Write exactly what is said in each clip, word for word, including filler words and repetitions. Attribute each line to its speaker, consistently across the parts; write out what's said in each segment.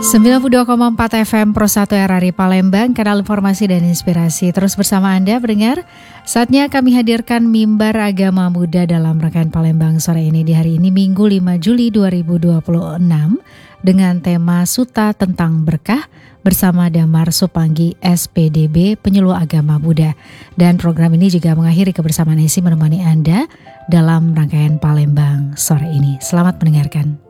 Speaker 1: sembilan puluh dua koma empat F M Pro satu R R I Palembang, kanal informasi dan inspirasi. Terus bersama Anda pendengar, saatnya kami hadirkan Mimbar Agama Muda dalam rangkaian Palembang sore ini di hari ini Minggu lima Juli dua ribu dua puluh enam dengan tema Suta tentang Berkah bersama Damar Supanggi S P D B Penyuluh Agama Buddha. Dan program ini juga mengakhiri kebersamaan Esi menemani Anda dalam rangkaian Palembang sore ini. Selamat mendengarkan.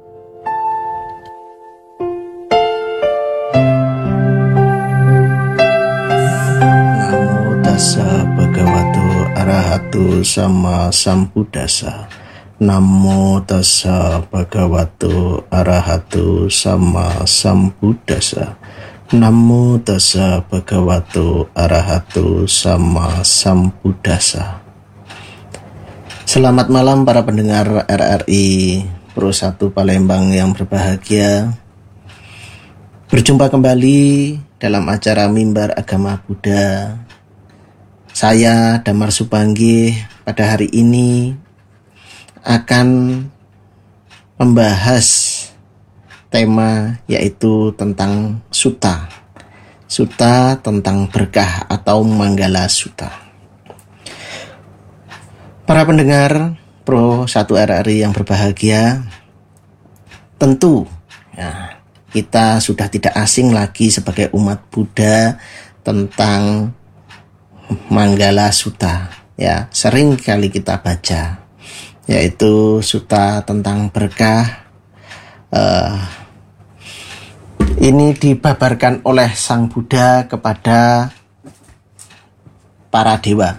Speaker 2: Tassa Bhagavato Arahato Sama Sambuddhassa. Namo tassa Bhagavato Arahato Sama Sambuddhassa. Namo tassa Bhagavato Arahato Sama Sambuddhassa. Selamat malam para pendengar R R I Pro satu Palembang yang berbahagia. Berjumpa kembali dalam acara Mimbar Agama Buddha. Saya Damar Supanggi pada hari ini akan membahas tema yaitu tentang Suta. Suta tentang berkah atau Manggala Suta. Para pendengar Pro satu R R I yang berbahagia, tentu ya, kita sudah tidak asing lagi sebagai umat Buddha tentang Manggala Suta, ya sering kali kita baca, yaitu suta tentang berkah. Uh, ini dibabarkan oleh Sang Buddha kepada para dewa.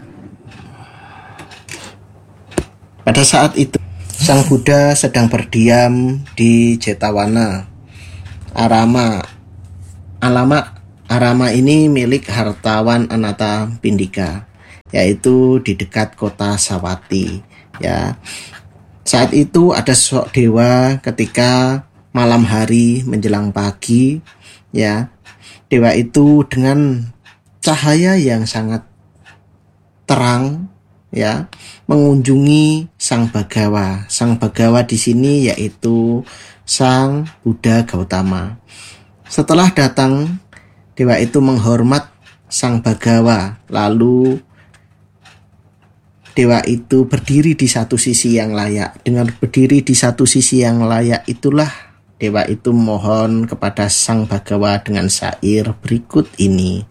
Speaker 2: Pada saat itu Sang Buddha sedang berdiam di Jetawana, Arama, Alama. Arama ini milik hartawan Anata Pindika, yaitu di dekat kota Sawati. Ya, saat itu ada sosok dewa ketika malam hari menjelang pagi. Ya, dewa itu dengan cahaya yang sangat terang, ya, mengunjungi Sang Bhagawa. Sang Bhagawa di sini yaitu Sang Buddha Gautama. Setelah datang, dewa itu menghormat Sang Bhagawa, lalu dewa itu berdiri di satu sisi yang layak. Dengan berdiri di satu sisi yang layak itulah dewa itu mohon kepada Sang Bhagawa dengan syair berikut ini.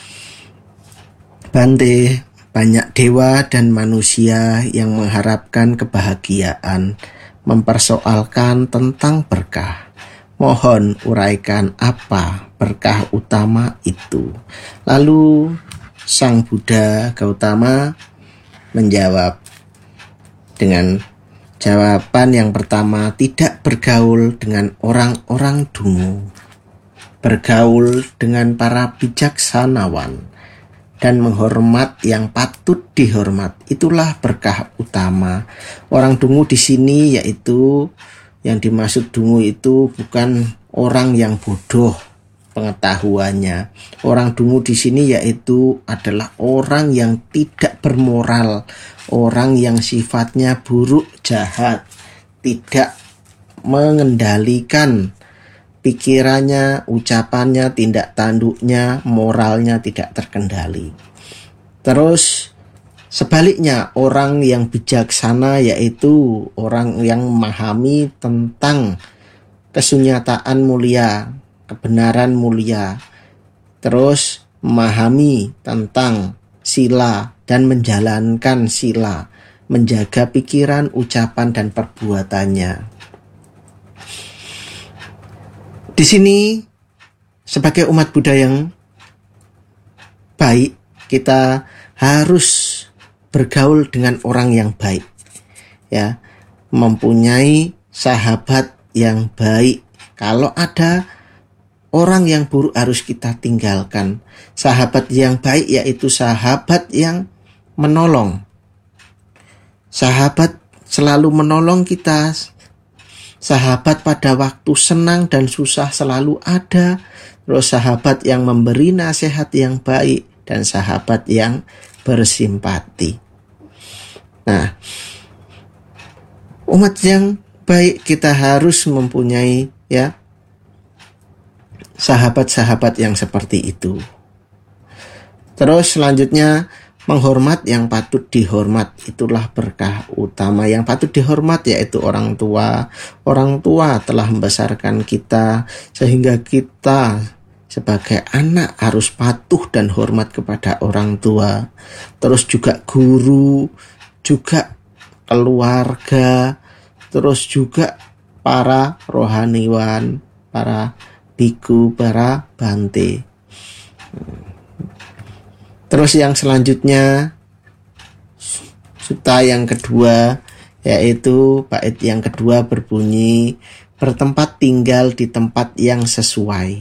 Speaker 2: Bante, banyak dewa dan manusia yang mengharapkan kebahagiaan, mempersoalkan tentang berkah. Mohon uraikan apa berkah utama itu. Lalu Sang Buddha Gautama menjawab dengan jawaban yang pertama, tidak bergaul dengan orang-orang dungu, bergaul dengan para bijaksanawan dan menghormat yang patut dihormat. Itulah berkah utama. Orang dungu di sini yaitu yang dimaksud dungu itu bukan orang yang bodoh pengetahuannya. Orang dungu di sini yaitu adalah orang yang tidak bermoral, orang yang sifatnya buruk, jahat, tidak mengendalikan pikirannya, ucapannya, tindak tanduknya, moralnya tidak terkendali. Terus sebaliknya, orang yang bijaksana yaitu orang yang memahami tentang kesunyataan mulia, kebenaran mulia, terus memahami tentang sila dan menjalankan sila, menjaga pikiran, ucapan, dan perbuatannya. Di sini, sebagai umat Buddha yang baik, kita harus bergaul dengan orang yang baik, ya, mempunyai sahabat yang baik. Kalau ada orang yang buruk harus kita tinggalkan. Sahabat yang baik yaitu sahabat yang menolong. Sahabat selalu menolong kita. Sahabat pada waktu senang dan susah selalu ada. Terus sahabat yang memberi nasihat yang baik dan sahabat yang bersimpati. Nah, umat yang baik kita harus mempunyai ya sahabat-sahabat yang seperti itu. Terus selanjutnya, menghormat yang patut dihormat, itulah berkah utama. Yang patut dihormat yaitu orang tua. Orang tua telah membesarkan kita sehingga kita sebagai anak harus patuh dan hormat kepada orang tua. Terus juga guru, juga keluarga, terus juga para rohaniwan, para biku, para bante. Terus yang selanjutnya, sutta yang kedua, yaitu bait yang kedua berbunyi, bertempat tinggal di tempat yang sesuai,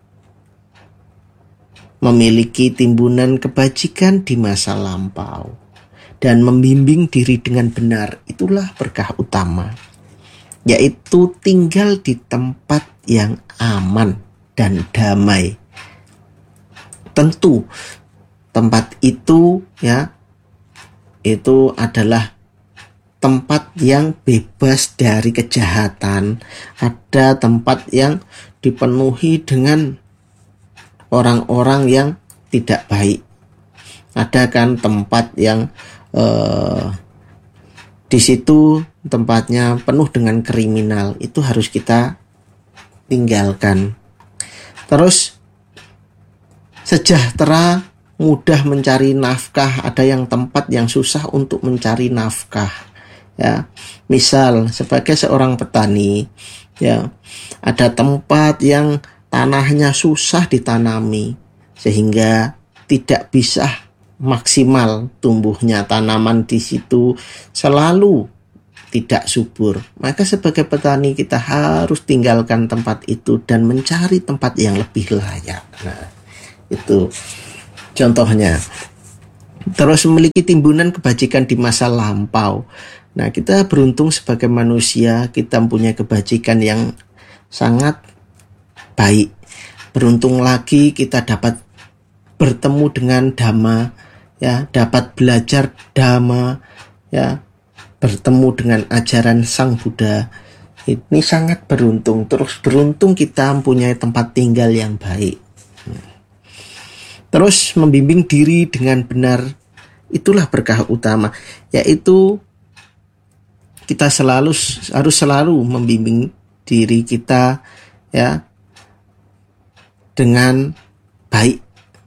Speaker 2: memiliki timbunan kebajikan di masa lampau, dan membimbing diri dengan benar, itulah berkah utama, yaitu tinggal di tempat yang aman dan damai. Tentu tempat itu ya itu adalah tempat yang bebas dari kejahatan. Ada tempat yang dipenuhi dengan orang-orang yang tidak baik. Ada kan tempat yang eh, di situ tempatnya penuh dengan kriminal. Itu harus kita tinggalkan. Terus sejahtera, mudah mencari nafkah. Ada yang tempat yang susah untuk mencari nafkah, ya. Misal sebagai seorang petani, ya, ada tempat yang tanahnya susah ditanami sehingga tidak bisa maksimal tumbuhnya tanaman di situ, selalu tidak subur. Maka sebagai petani kita harus tinggalkan tempat itu dan mencari tempat yang lebih layak. Nah, itu contohnya. Terus memiliki timbunan kebajikan di masa lampau. Nah, kita beruntung sebagai manusia, kita mempunyai kebajikan yang sangat baik. Beruntung lagi kita dapat bertemu dengan Dhamma, ya, dapat belajar Dhamma, ya, bertemu dengan ajaran Sang Buddha. Ini sangat beruntung. Terus beruntung kita mempunyai tempat tinggal yang baik. Terus membimbing diri dengan benar, itulah berkah utama, yaitu kita selalu harus selalu membimbing diri kita, ya, dengan baik,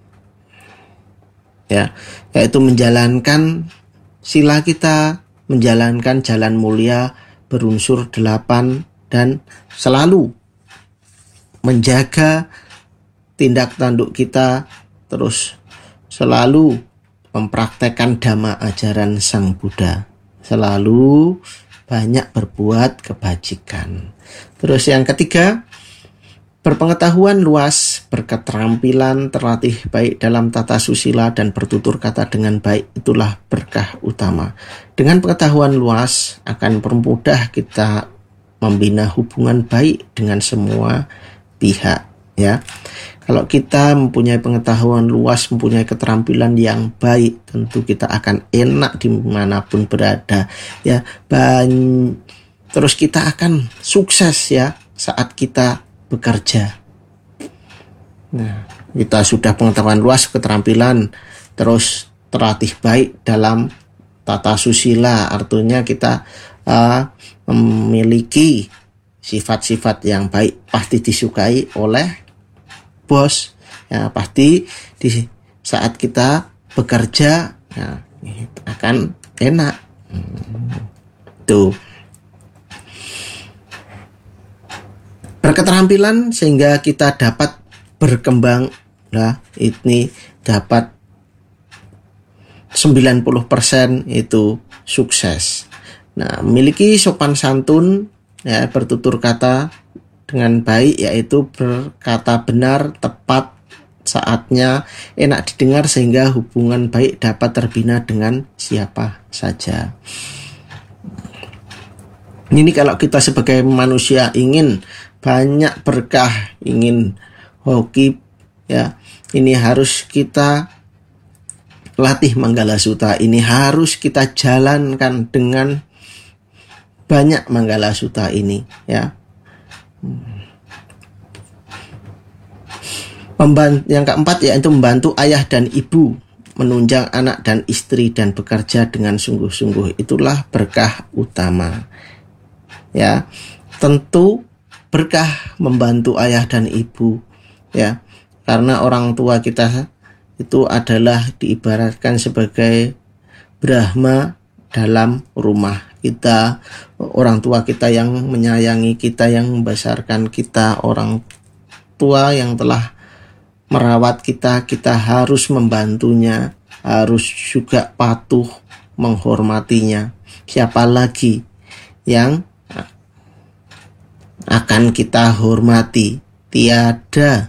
Speaker 2: ya, yaitu menjalankan sila kita, menjalankan jalan mulia berunsur delapan, dan selalu menjaga tindak tanduk kita. Terus selalu mempraktekkan dhamma ajaran Sang Buddha, selalu banyak berbuat kebajikan. Terus yang ketiga, berpengetahuan luas, berketerampilan, terlatih baik dalam tata susila dan bertutur kata dengan baik, itulah berkah utama. Dengan pengetahuan luas akan mempermudah kita membina hubungan baik dengan semua pihak, ya. Kalau kita mempunyai pengetahuan luas, mempunyai keterampilan yang baik, tentu kita akan enak dimanapun berada, ya. Ban- Terus kita akan sukses, ya, saat kita bekerja. Nah, kita sudah pengetahuan luas, keterampilan, terus terlatih baik dalam tata susila, artinya kita uh, memiliki sifat-sifat yang baik, pasti disukai oleh bos, ya, pasti di saat kita bekerja, ya, akan enak. Hmm, tuh. Berketerampilan sehingga kita dapat berkembang, nah, ini dapat sembilan puluh persen itu sukses. Nah, memiliki sopan santun, ya, bertutur kata dengan baik, yaitu berkata benar, tepat, saatnya, enak didengar sehingga hubungan baik dapat terbina dengan siapa saja. Ini kalau kita sebagai manusia ingin banyak berkah, ingin hoki, ya, ini harus kita latih Manggala Sutta, ini harus kita jalankan dengan banyak Manggala Sutta ini, ya. Membantu, yang keempat yaitu membantu ayah dan ibu, menunjang anak dan istri dan bekerja dengan sungguh-sungguh, itulah berkah utama. Ya, tentu berkah membantu ayah dan ibu, ya, karena orang tua kita itu adalah diibaratkan sebagai Brahma dalam rumah kita, orang tua kita yang menyayangi kita, yang membesarkan kita, orang tua yang telah merawat kita, kita harus membantunya, harus juga patuh menghormatinya. Siapa lagi yang akan kita hormati? Tiada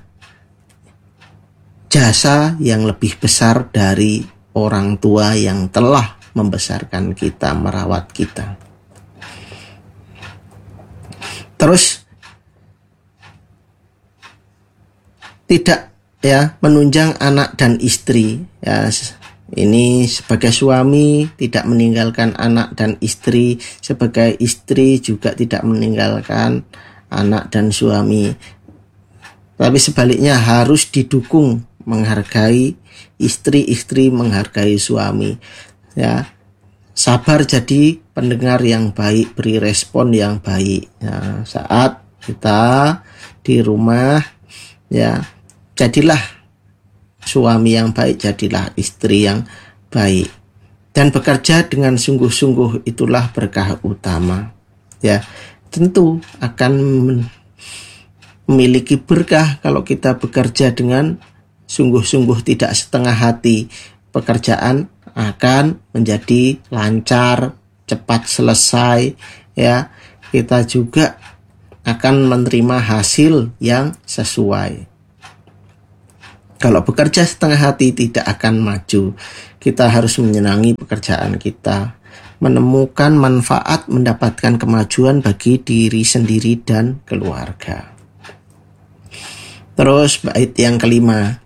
Speaker 2: jasa yang lebih besar dari orang tua yang telah membesarkan kita, merawat kita. Terus tidak ya menunjang anak dan istri, ya, ini sebagai suami tidak meninggalkan anak dan istri, sebagai istri juga tidak meninggalkan anak dan suami, tapi sebaliknya harus didukung, menghargai istri, istri menghargai suami, ya. Sabar jadi pendengar yang baik, beri respon yang baik, ya, saat kita di rumah, ya. Jadilah suami yang baik, jadilah istri yang baik, dan bekerja dengan sungguh-sungguh, itulah berkah utama. Ya, tentu akan memiliki berkah kalau kita bekerja dengan sungguh-sungguh, tidak setengah hati. Pekerjaan akan menjadi lancar, cepat selesai, ya. Kita juga akan menerima hasil yang sesuai. Kalau bekerja setengah hati tidak akan maju. Kita harus menyenangi pekerjaan kita, menemukan manfaat, mendapatkan kemajuan bagi diri sendiri dan keluarga. Terus bait yang kelima,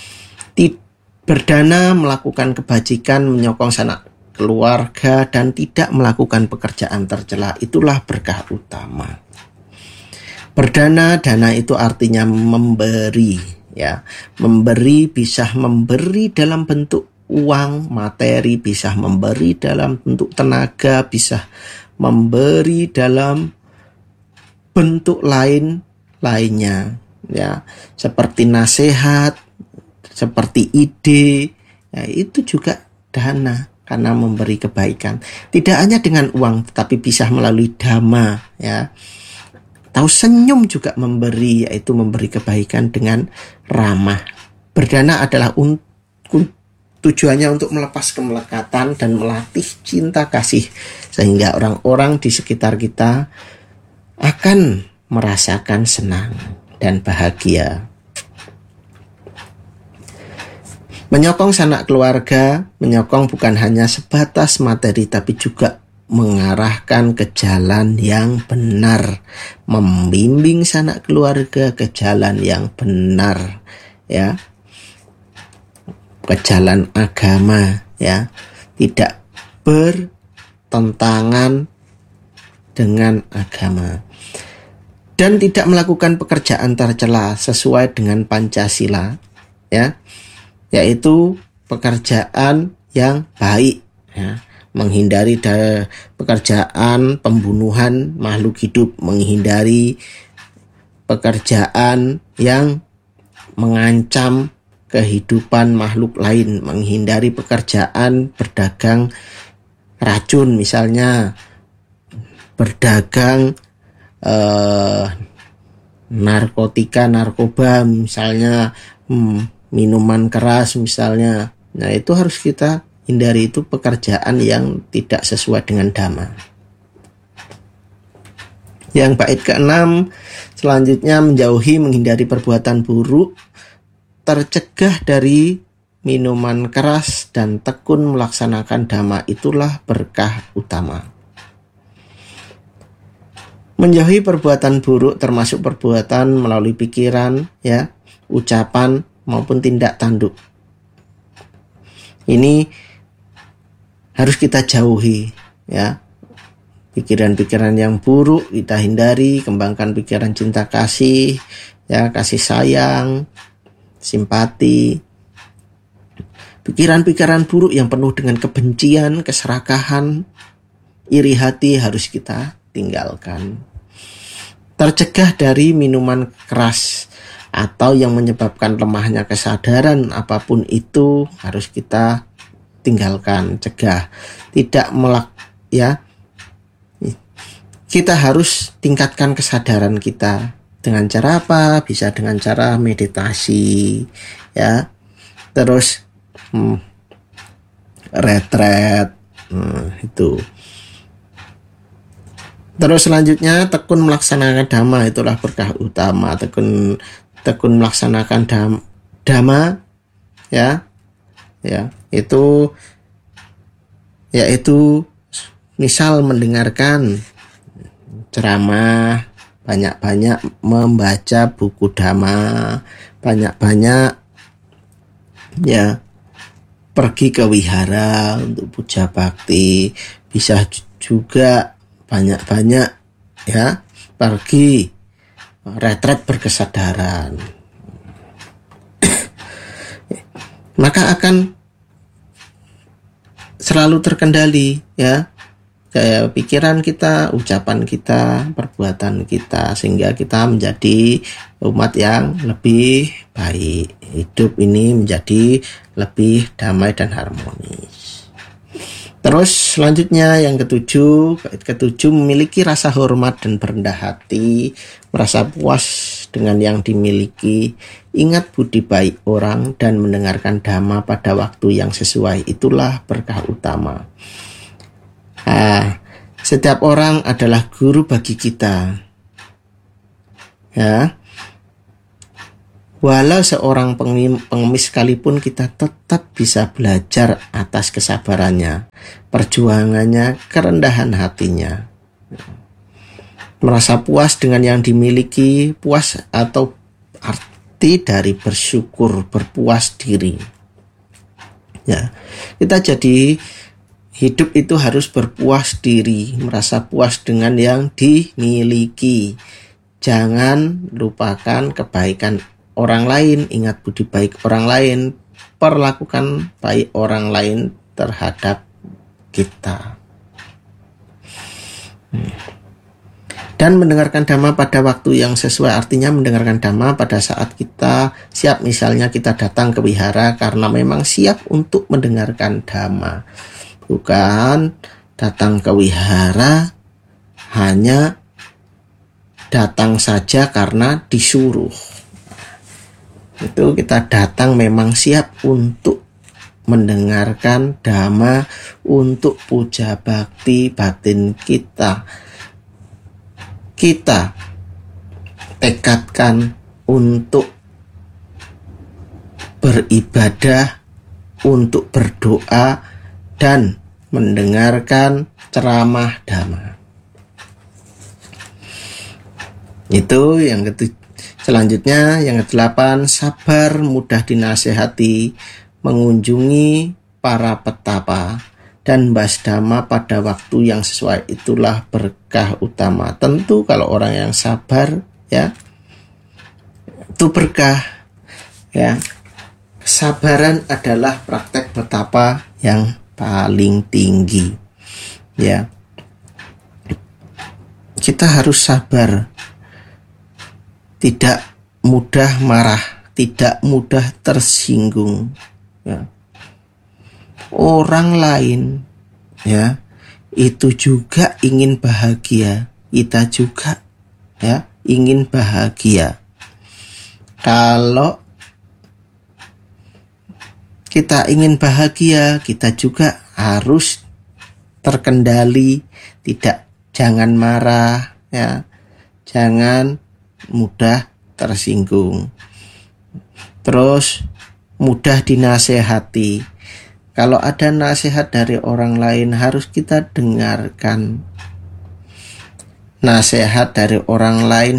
Speaker 2: berdana melakukan kebajikan, menyokong sanak keluarga, dan tidak melakukan pekerjaan tercela, itulah berkah utama. Berdana, dana itu artinya memberi. Ya, memberi bisa memberi dalam bentuk uang, materi, bisa memberi dalam bentuk tenaga, bisa memberi dalam bentuk lain lainnya, ya, seperti nasihat, seperti ide, ya, itu juga dana karena memberi kebaikan. Tidak hanya dengan uang, tetapi bisa melalui dhamma, ya. Tahu senyum juga memberi, yaitu memberi kebaikan dengan ramah. Berdana adalah un- un- tujuannya untuk melepas kemelekatan dan melatih cinta kasih, sehingga orang-orang di sekitar kita akan merasakan senang dan bahagia. Menyokong sanak keluarga, menyokong bukan hanya sebatas materi, tapi juga mengarahkan ke jalan yang benar, membimbing sanak keluarga ke jalan yang benar, ya, ke jalan agama, ya, tidak bertentangan dengan agama, dan tidak melakukan pekerjaan tercela sesuai dengan Pancasila, ya, yaitu pekerjaan yang baik, ya. Menghindari da- pekerjaan pembunuhan makhluk hidup, menghindari pekerjaan yang mengancam kehidupan makhluk lain, menghindari pekerjaan berdagang racun, misalnya berdagang eh, narkotika, narkoba, misalnya hmm, minuman keras, misalnya. Nah, itu harus kita hindari, itu pekerjaan yang tidak sesuai dengan dhamma. Yang bait keenam selanjutnya, menjauhi, menghindari perbuatan buruk, tercegah dari minuman keras, dan tekun melaksanakan dhamma, itulah berkah utama. Menjauhi perbuatan buruk termasuk perbuatan melalui pikiran, ya, ucapan maupun tindak tanduk. Ini harus kita jauhi, ya. Pikiran-pikiran yang buruk kita hindari, kembangkan pikiran cinta kasih, ya, kasih sayang, simpati, pikiran-pikiran buruk yang penuh dengan kebencian, keserakahan, iri hati harus kita tinggalkan. Tercegah dari minuman keras atau yang menyebabkan lemahnya kesadaran apapun itu harus kita tinggalkan, cegah. Tidak melak ya. Kita harus tingkatkan kesadaran kita. Dengan cara apa? Bisa dengan cara meditasi, ya. Terus hmm, retret, hmm, itu. Terus selanjutnya tekun melaksanakan dhamma, itulah berkah utama. Tekun tekun melaksanakan dham, dhamma, ya, ya, itu, yaitu misal mendengarkan ceramah, banyak-banyak membaca buku dhamma, banyak-banyak ya pergi ke wihara untuk puja bakti, bisa juga banyak-banyak ya pergi retret berkesadaran. Maka akan selalu terkendali ya kayak pikiran kita, ucapan kita, perbuatan kita, sehingga kita menjadi umat yang lebih baik. Hidup ini menjadi lebih damai dan harmonis. Terus selanjutnya yang ketujuh, ketujuh memiliki rasa hormat dan berendah hati, merasa puas dengan yang dimiliki, ingat budi baik orang dan mendengarkan dhamma pada waktu yang sesuai, itulah berkah utama. Nah, setiap orang adalah guru bagi kita. Ya. Walau seorang pengemis sekalipun, kita tetap bisa belajar atas kesabarannya, perjuangannya, kerendahan hatinya. Merasa puas dengan yang dimiliki, puas atau arti dari bersyukur, berpuas diri. Ya, kita jadi hidup itu harus berpuas diri, merasa puas dengan yang dimiliki. Jangan lupakan kebaikan orang lain, ingat budi baik orang lain, perlakukan baik orang lain terhadap kita. Dan mendengarkan dhamma pada waktu yang sesuai, artinya mendengarkan dhamma pada saat kita siap, misalnya kita datang ke wihara karena memang siap untuk mendengarkan dhamma. Bukan datang ke wihara hanya datang saja karena disuruh. Itu kita datang memang siap untuk mendengarkan dhamma, untuk puja bakti batin kita. Kita tekadkan untuk beribadah, untuk berdoa, dan mendengarkan ceramah dhamma. Itu yang ketujuh. Selanjutnya yang kedelapan, sabar, mudah dinasehati, mengunjungi para petapa, dan bahas dhamma pada waktu yang sesuai, itulah berkah utama. Tentu kalau orang yang sabar ya itu berkah ya. Kesabaran adalah praktek betapa yang paling tinggi ya. Kita harus sabar, tidak mudah marah, tidak mudah tersinggung ya. Orang lain ya itu juga ingin bahagia, kita juga ya ingin bahagia. Kalau kita ingin bahagia, kita juga harus terkendali, tidak jangan marah ya, jangan mudah tersinggung. Terus mudah dinasehati. Kalau ada nasihat dari orang lain harus kita dengarkan. Nasihat dari orang lain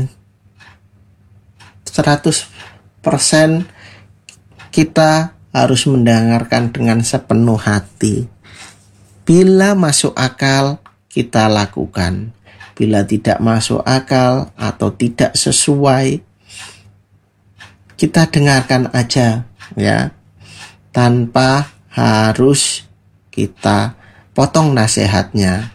Speaker 2: seratus persen kita harus mendengarkan dengan sepenuh hati. Bila masuk akal, kita lakukan. Bila tidak masuk akal atau tidak sesuai, kita dengarkan aja ya, tanpa harus kita potong nasihatnya.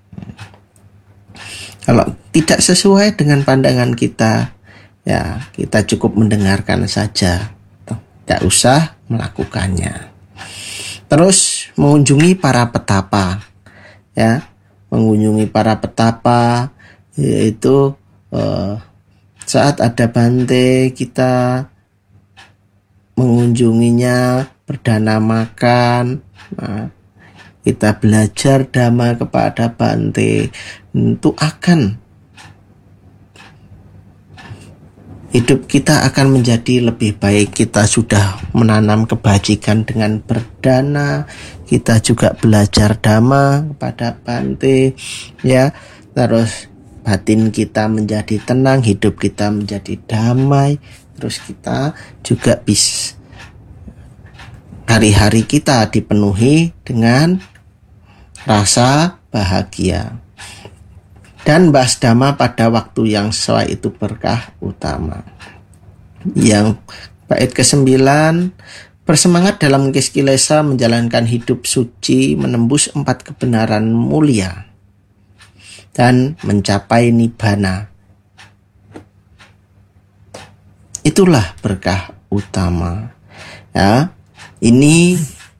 Speaker 2: Kalau tidak sesuai dengan pandangan kita, ya kita cukup mendengarkan saja, tidak usah melakukannya. Terus mengunjungi para petapa, ya, mengunjungi para petapa, yaitu eh, saat ada bante kita mengunjunginya, berdana makan, nah, kita belajar dhamma kepada bante, tentu akan hidup kita akan menjadi lebih baik. Kita sudah menanam kebajikan dengan berdana, kita juga belajar dhamma kepada bante, ya. Terus batin kita menjadi tenang, hidup kita menjadi damai. Terus kita juga bisa hari-hari kita dipenuhi dengan rasa bahagia. Dan bahas dhamma pada waktu yang sesuai itu berkah utama. Yang bait kesembilan, bersemangat dalam kiskilesa menjalankan hidup suci, menembus empat kebenaran mulia, dan mencapai nibbana. Itulah berkah utama. Ya, ini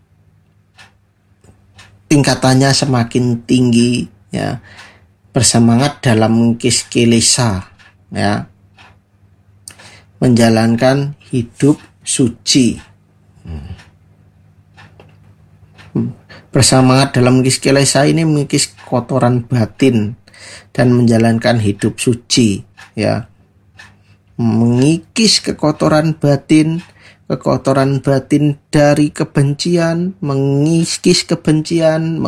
Speaker 2: tingkatannya semakin tinggi, ya. Bersemangat dalam kiskilesa, ya, menjalankan hidup suci. Bersemangat dalam kiskilesa ini mengikis kotoran batin dan menjalankan hidup suci, ya, mengikis kekotoran batin, kekotoran batin dari kebencian, mengikis kebencian,